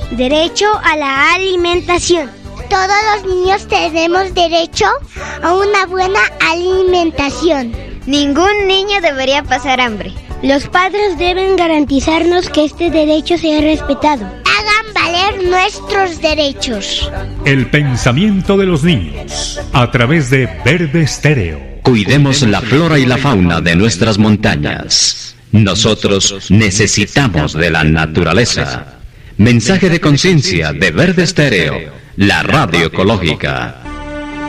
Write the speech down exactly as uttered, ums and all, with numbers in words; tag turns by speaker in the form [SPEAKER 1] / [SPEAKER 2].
[SPEAKER 1] Derecho a la alimentación.
[SPEAKER 2] Todos los niños tenemos derecho a una buena alimentación.
[SPEAKER 3] Ningún niño debería pasar hambre.
[SPEAKER 1] Los padres deben garantizarnos que este derecho sea respetado.
[SPEAKER 2] Hagan valer nuestros derechos.
[SPEAKER 4] El pensamiento de los niños a través de Verde Estéreo.
[SPEAKER 5] Cuidemos la flora y la fauna de nuestras montañas. Nosotros necesitamos de la naturaleza. Mensaje de conciencia de Verde Estéreo, la radio ecológica.